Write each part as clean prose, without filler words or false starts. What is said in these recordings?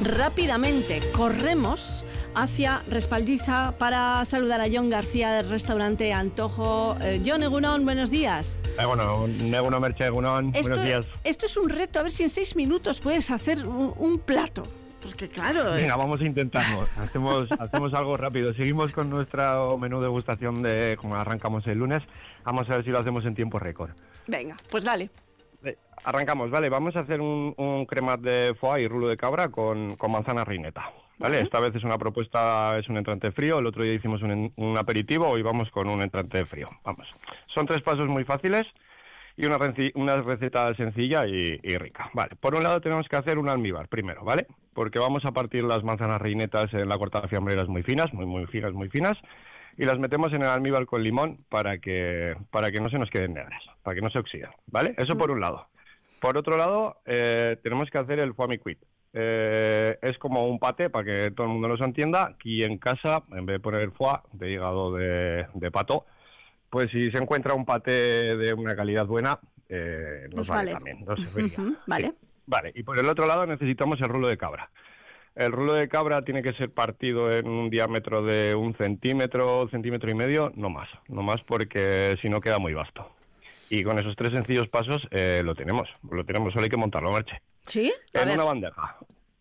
Rápidamente corremos hacia Respaldiza para saludar a Jon García del restaurante Antojo. Jon, egunon, buenos días. Egunon, Merche, egunon, buenos días. Esto es un reto, a ver si en 6 minutos puedes hacer un plato. Porque claro... Venga, vamos a intentarlo. Hacemos algo rápido. Seguimos con nuestro menú degustación de como arrancamos el lunes. Vamos a ver si lo hacemos en tiempo récord. Venga, pues dale. Arrancamos, vale. Vamos a hacer un cremat de foie y rulo de cabra con manzana reineta. Vale, esta vez es una propuesta, es un entrante frío. El otro día hicimos un aperitivo, hoy vamos con un entrante frío. Vamos. Son 3 pasos muy fáciles y una receta sencilla y rica. Vale, por un lado tenemos que hacer un almíbar primero, ¿vale? Porque vamos a partir las manzanas reinetas en la cortada de fiambreras muy finas, muy finas, y las metemos en el almíbar con limón para que no se nos queden negras, para que no se oxiden, ¿vale? Eso por un lado. Por otro lado, tenemos que hacer el foie mi-cuit. Es como un paté, para que todo el mundo nos entienda. Aquí en casa, en vez de poner el foie de hígado de pato, pues si se encuentra un paté de una calidad buena, nos vale también, nos serviría. Vale. Sí. Vale, y por el otro lado necesitamos el rulo de cabra. El rulo de cabra tiene que ser partido en un diámetro de 1 centímetro, centímetro y medio, no más porque si no queda muy vasto. Y con esos 3 sencillos pasos lo tenemos, solo hay que montarlo, Merche. ¿Sí? En una bandeja.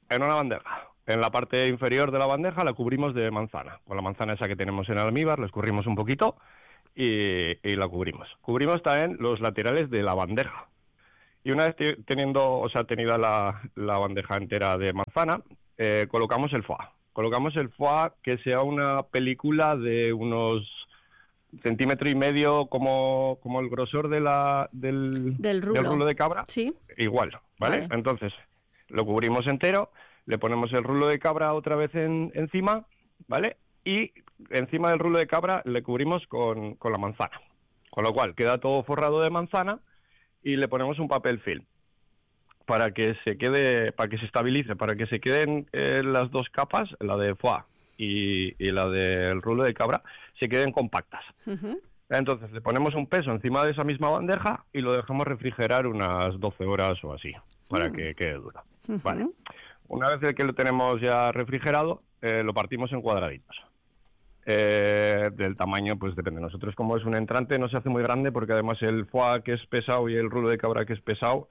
En la parte inferior de la bandeja la cubrimos de manzana. Con la manzana esa que tenemos en el almíbar, la escurrimos un poquito y la cubrimos. Cubrimos también los laterales de la bandeja. Y una vez tenida la bandeja entera de manzana, colocamos el foie. Colocamos el foie que sea una película de unos 1,5 centímetros como el grosor del rulo de cabra. Sí. Igual, ¿vale? Entonces, lo cubrimos entero, le ponemos el rulo de cabra otra vez encima, ¿vale? Y encima del rulo de cabra le cubrimos con la manzana. Con lo cual, queda todo forrado de manzana y le ponemos un papel film para que se estabilice, para que se queden las 2 capas, la de foie y la del rulo de cabra, se queden compactas. Entonces le ponemos un peso encima de esa misma bandeja y lo dejamos refrigerar unas 12 horas o así, para que quede duro. Vale. Una vez que lo tenemos ya refrigerado, lo partimos en cuadraditos. Del tamaño, pues depende. Nosotros, como es un entrante, no se hace muy grande porque además el foie, que es pesado, y el rulo de cabra, que es pesado,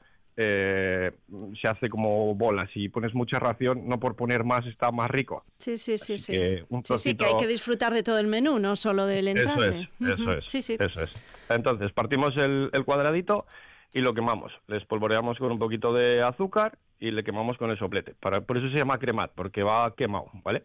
se hace como bolas. Si pones mucha ración, no por poner más, está más rico. Sí. Que que hay que disfrutar de todo el menú, no solo del entrante. Eso es. Entonces, partimos el cuadradito y lo quemamos. Le espolvoreamos con un poquito de azúcar y le quemamos con el soplete. Por eso se llama cremat, porque va quemado, ¿vale?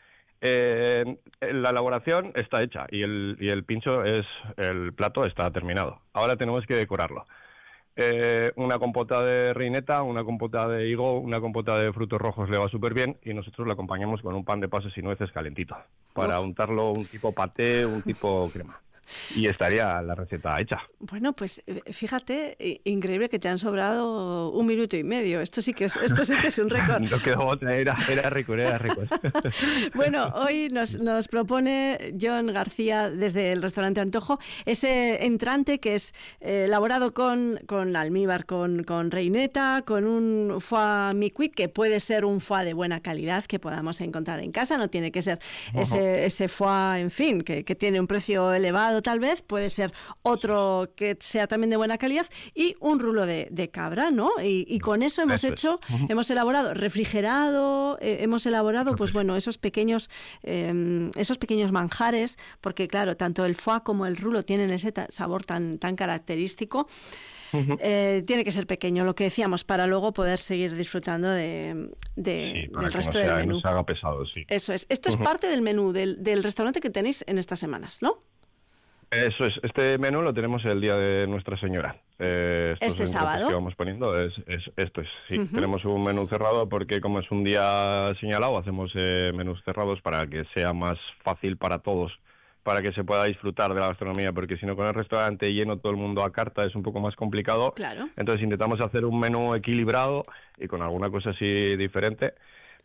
La elaboración está hecha y el pincho el plato está terminado. Ahora tenemos que decorarlo. Una compota de reineta, una compota de higo, una compota de frutos rojos le va súper bien y nosotros lo acompañamos con un pan de pasas y nueces calentito para untarlo un tipo paté, un tipo crema. Y estaría la receta hecha. Bueno, pues fíjate, increíble que te han sobrado 1 minuto y medio. Esto sí que es un récord. No quedó otra, era rico. Bueno, hoy nos propone Jon García desde el restaurante Antojo ese entrante que es elaborado con almíbar, con reineta, con un foie mi-cuit, que puede ser un foie de buena calidad que podamos encontrar en casa. No tiene que ser ese foie, en fin, que tiene un precio elevado tal vez, puede ser otro que sea también de buena calidad, y un rulo de cabra, ¿no? Y con eso hemos elaborado refrigerado, hemos elaborado, pues bueno, esos pequeños manjares, porque claro, tanto el foie como el rulo tienen ese sabor tan característico. Tiene que ser pequeño, lo que decíamos, para luego poder seguir disfrutando del resto del menú. No se haga pesado, sí. Eso es. Esto es parte del menú del restaurante que tenéis en estas semanas, ¿no? Eso es. Este menú lo tenemos el día de Nuestra Señora. Este sábado. Que vamos poniendo esto es. Sí, tenemos un menú cerrado porque como es un día señalado, hacemos menús cerrados para que sea más fácil para todos, para que se pueda disfrutar de la gastronomía, porque si no, con el restaurante lleno, todo el mundo a carta, es un poco más complicado. Claro. Entonces intentamos hacer un menú equilibrado y con alguna cosa así diferente,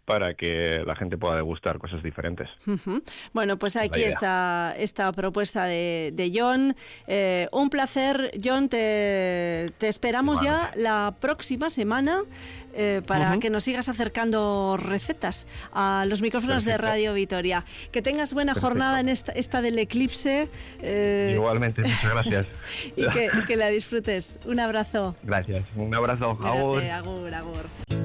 para que la gente pueda degustar cosas diferentes. Bueno, pues aquí está esta propuesta de Jon. Un placer, Jon. Te esperamos ya la próxima semana para que nos sigas acercando recetas a los micrófonos de Radio Vitoria. Que tengas buena jornada en esta del eclipse. Igualmente, muchas gracias. y que la disfrutes. Un abrazo. Gracias. Un abrazo. Agur. Agur.